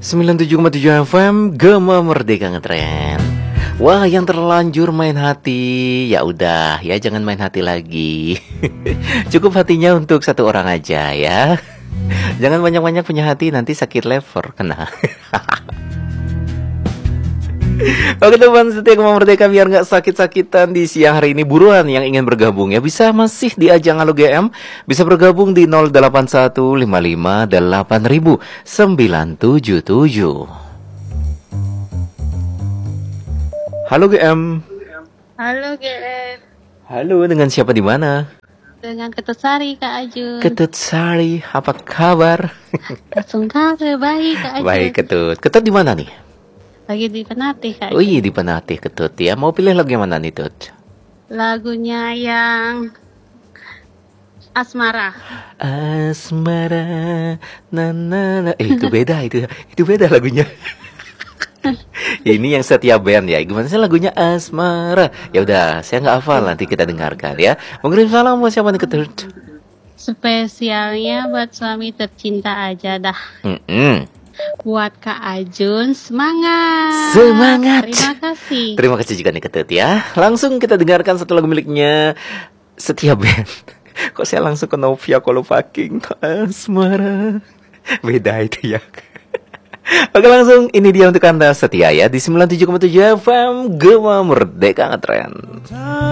97,7 FM Gema Merdeka Ngetren. Wah, yang terlanjur main hati, ya udah ya jangan main hati lagi. Cukup hatinya untuk satu orang aja ya. Jangan banyak-banyak punya hati, nanti sakit lever kena. Oke teman setia Gema Merdeka, biar nggak sakit-sakitan di siang hari ini, buruan yang ingin bergabung ya bisa masih di ajang Halo GM, bisa bergabung di 0815580977. Halo GM. Halo GM. Halo, dengan siapa di mana? Dengan Ketut Sari Kak Ajun. Ketut Sari, apa kabar? Langsung kabar baik Kak Ajun. Baik Ketut. Ketut di mana nih? Lagi di Penatih Kak Ajun. Oh iya, di Penatih Ketut ya. Mau pilih lagu yang mana nih Tut? Lagunya yang Asmara. Asmara, na na na. Itu beda itu beda lagunya. Ini yang Setia Band ya. Gimana sih lagunya Asmara? Ya udah, saya nggak hafal, nanti kita dengarkan ya. Mengirim salam buat siapa nih Ketut? Spesialnya buat suami tercinta aja dah. Buat Kak Ajun, semangat. Semangat. Terima kasih. Terima kasih juga nih Ketut ya. Langsung kita dengarkan satu lagu miliknya Setia Band. Kok saya langsung ke Novia Kolopaking Asmara. Beda itu ya. Oke, langsung ini dia untuk Anda setia ya di 97,7 FM Gema Merdeka Ngetren.